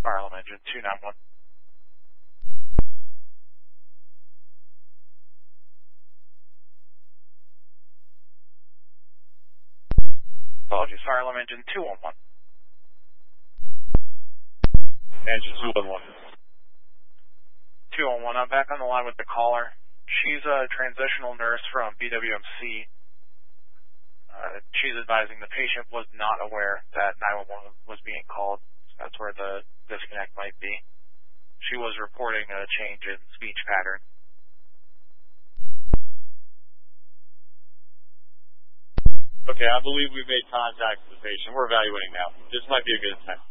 Fire alarm engine 291. Apologies, fire alarm engine 211. Engine 211. 211, I'm back on the line with the caller. She's a transitional nurse from BWMC. She's advising the patient was not aware that 911 was being called. That's where the disconnect might be. She was reporting a change in speech pattern. Okay, I believe we've made contact with the patient. We're evaluating now. This might be a good time.